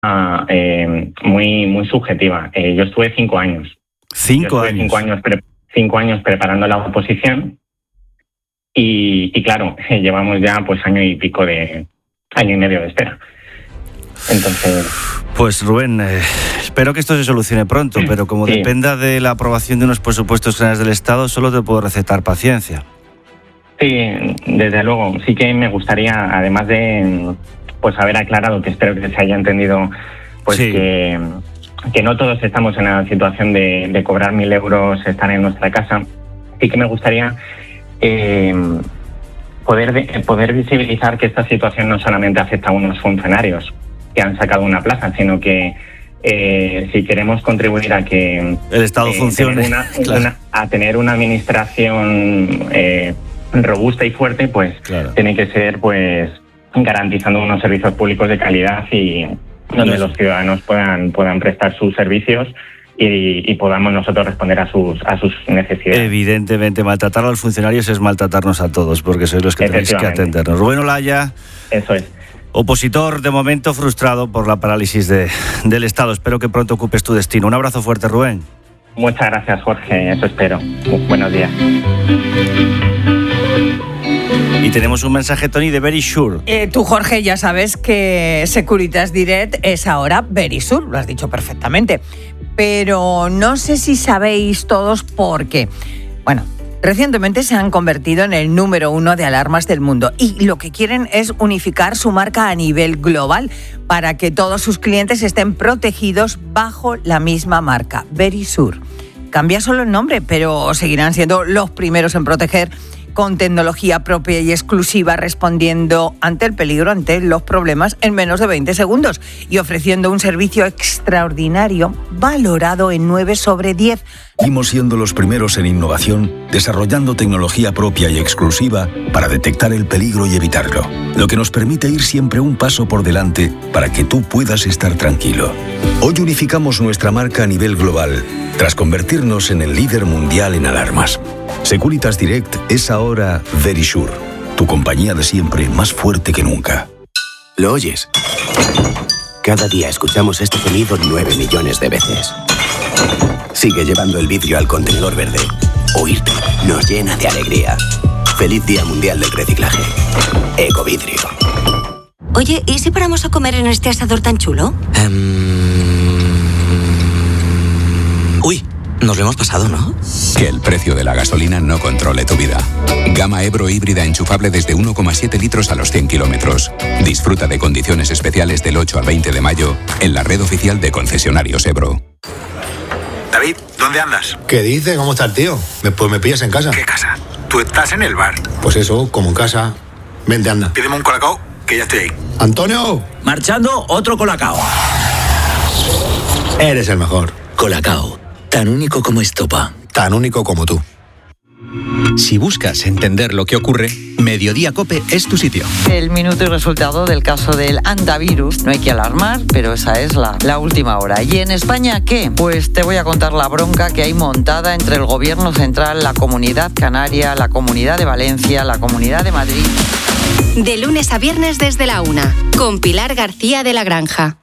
muy, muy subjetiva. Yo estuve 5 años. 5 años. 5 años preparando la oposición y claro, llevamos ya pues año y medio de espera. Entonces... Pues Rubén, espero que esto se solucione pronto, pero como dependa de la aprobación de unos presupuestos generales del Estado, solo te puedo recetar paciencia. Sí, desde luego. Sí que me gustaría, además de pues haber aclarado, que espero que se haya entendido, pues que no todos estamos en la situación de cobrar 1.000 euros, estar en nuestra casa. Sí que me gustaría poder visibilizar que esta situación no solamente afecta a unos funcionarios que han sacado una plaza, sino que si queremos contribuir a que el Estado funcione, a tener una administración robusta y fuerte, pues tiene que ser pues garantizando unos servicios públicos de calidad y donde los ciudadanos puedan prestar sus servicios y podamos nosotros responder a sus necesidades. Evidentemente, maltratar a los funcionarios es maltratarnos a todos, porque sois los que tenéis que atendernos. Rubén Olaya. Eso es. Opositor, de momento frustrado por la parálisis del Estado. Espero que pronto ocupes tu destino. Un abrazo fuerte, Rubén. Muchas gracias, Jorge. Eso espero. Buenos días. Y tenemos un mensaje, Tony, de Verisure. Tú, Jorge, ya sabes que Securitas Direct es ahora Verisure. Lo has dicho perfectamente. Pero no sé si sabéis todos por qué. Bueno, recientemente se han convertido en el número 1 de alarmas del mundo y lo que quieren es unificar su marca a nivel global para que todos sus clientes estén protegidos bajo la misma marca, Verisure. Cambia solo el nombre, pero seguirán siendo los primeros en proteger con tecnología propia y exclusiva, respondiendo ante el peligro, ante los problemas en menos de 20 segundos y ofreciendo un servicio extraordinario valorado en 9 sobre 10. Seguimos siendo los primeros en innovación, desarrollando tecnología propia y exclusiva para detectar el peligro y evitarlo, lo que nos permite ir siempre un paso por delante para que tú puedas estar tranquilo. Hoy unificamos nuestra marca a nivel global, tras convertirnos en el líder mundial en alarmas. Securitas Direct es ahora Verisure, tu compañía de siempre más fuerte que nunca. ¿Lo oyes? Cada día escuchamos este sonido 9 millones de veces. Sigue llevando el vidrio al contenedor verde. Oírte nos llena de alegría. Feliz Día Mundial del Reciclaje. Ecovidrio. Oye, ¿y si paramos a comer en este asador tan chulo? Uy, nos lo hemos pasado, ¿no? Que el precio de la gasolina no controle tu vida. Gama Ebro híbrida enchufable desde 1,7 litros a los 100 kilómetros. Disfruta de condiciones especiales del 8 al 20 de mayo en la red oficial de concesionarios Ebro. David, ¿dónde andas? ¿Qué dice? ¿Cómo está el tío? Pues me pillas en casa. ¿Qué casa? Tú estás en el bar. Pues eso, como en casa. Vente, anda. Pídeme un colacao, que ya estoy ahí. ¡Antonio! Marchando, otro colacao. Eres el mejor. Colacao. Tan único como estopa. Tan único como tú. Si buscas entender lo que ocurre, Mediodía COPE es tu sitio. El minuto y resultado del caso del hantavirus. No hay que alarmar, pero esa es la última hora. ¿Y en España qué? Pues te voy a contar la bronca que hay montada entre el Gobierno central, la Comunidad Canaria, la Comunidad de Valencia, la Comunidad de Madrid. De lunes a viernes desde la 1, con Pilar García de la Granja.